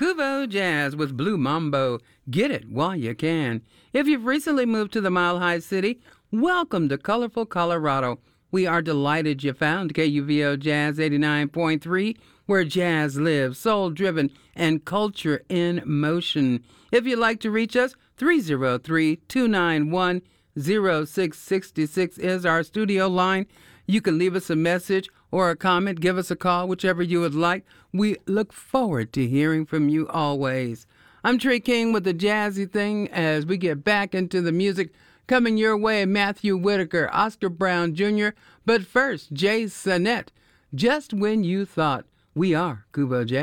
Kubo Jazz with Blue Mambo. Get it while you can. If you've recently moved to the Mile High City, welcome to colorful Colorado. We are delighted you found KUVO Jazz 89.3, where jazz lives, soul-driven, and culture in motion. If you'd like to reach us, 303-291-0666 is our studio line. You can leave us a message or a comment, give us a call, whichever you would like. We look forward to hearing from you always. I'm Trey King with the Jazzy Thing as we get back into the music. Coming your way, Matthew Whitaker, Oscar Brown Jr., but first, Jay Sonette. Just when you thought. We are Kubo Jazz.